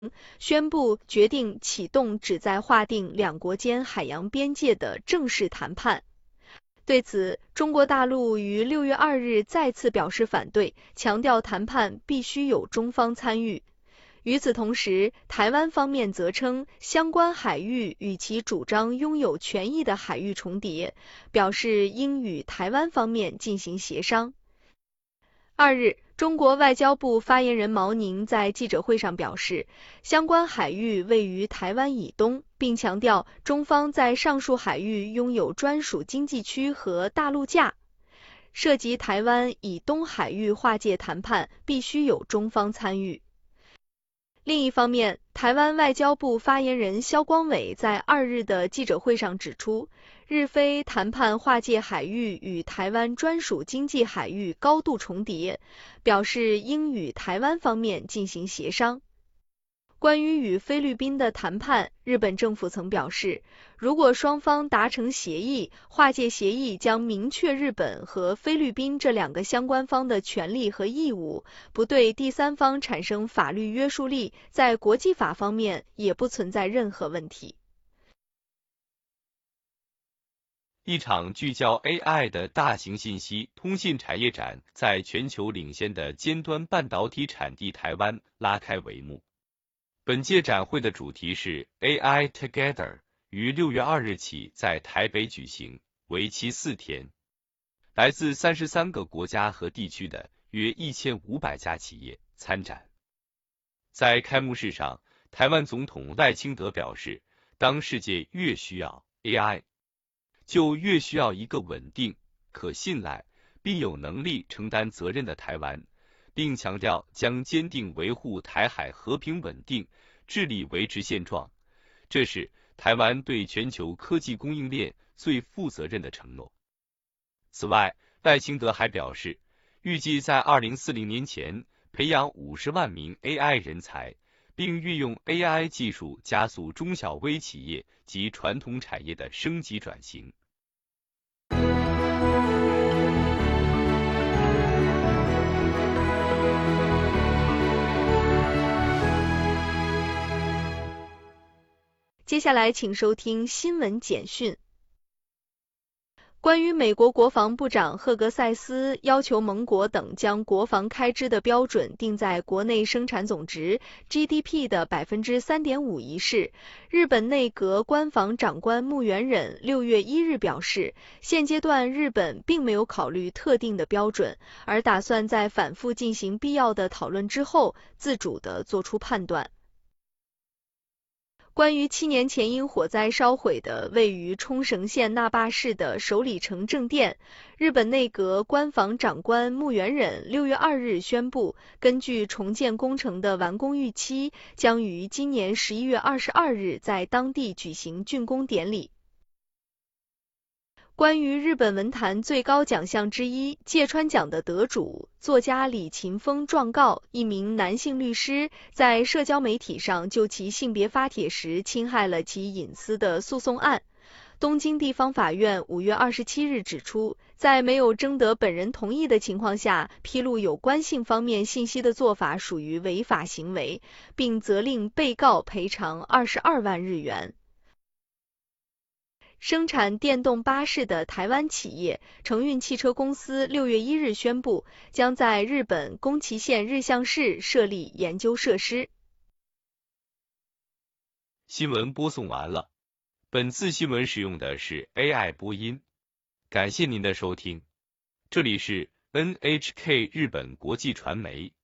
宣布决定启动旨在划定两国间海洋边界的正式谈判。对此，中国大陆于6月2日再次表示反对，强调谈判必须有中方参与。与此同时，台湾方面则称相关海域与其主张拥有权益的海域重叠，表示应与台湾方面进行协商。2日，中国外交部发言人毛宁在记者会上表示，相关海域位于台湾以东，并强调中方在上述海域拥有专属经济区和大陆架，涉及台湾以东海域划界谈判必须有中方参与。另一方面，台湾外交部发言人萧光伟在2日的记者会上指出，日菲谈判划界海域与台湾专属经济海域高度重叠，表示应与台湾方面进行协商。关于与菲律宾的谈判，日本政府曾表示，如果双方达成协议，划界协议将明确日本和菲律宾这两个相关方的权利和义务，不对第三方产生法律约束力，在国际法方面也不存在任何问题。 一场聚焦 AI 的大型信息通信产业展在全球领先的尖端半导体产地台湾拉开帷幕。本届展会的主题是 AI Together， 于6月2日起在台北举行，为期4天。来自33个国家和地区的约1500家企业参展。在开幕式上，台湾总统赖清德表示，当世界越需要 AI， 就越需要一个稳定、可信赖并有能力承担责任的台湾，并强调将坚定维护台海和平稳定，致力维持现状。这是台湾对全球科技供应链最负责任的承诺。此外，赖清德还表示，预计在2040年前培养50万名 AI 人才，并运用 AI 技术加速中小微企业及传统产业的升级转型。 接下来请收听新闻简讯。关于美国国防部长赫格塞斯要求盟国等将国防开支的标准定在国内生产总值 GDP 的 3.5% 一事，日本内阁官房长官木原忍6月1日表示，现阶段日本并没有考虑特定的标准，而打算在反复进行必要的讨论之后，自主地做出判断。关于7年前因火灾烧毁的位于冲绳县那霸市的首里城正殿，日本内阁官房长官木原忍6月2日宣布，根据重建工程的完工预期，将于今年11月22日在当地举行竣工典礼。关于日本文坛最高奖项之一芥川奖的得主作家李勤峰状告一名男性律师在社交媒体上就其性别发帖时侵害了其隐私的诉讼案，东京地方法院5月27日指出，在没有征得本人同意的情况下披露有关性方面信息的做法属于违法行为，并责令被告赔偿22万日元。生产电动巴士的台湾企业承运汽车公司6月1日宣布，将在日本宫崎县日向市设立研究设施。 新闻播送完了，本次新闻使用的是 AI 播音，感谢您的收听，这里是 NHK 日本国际传媒。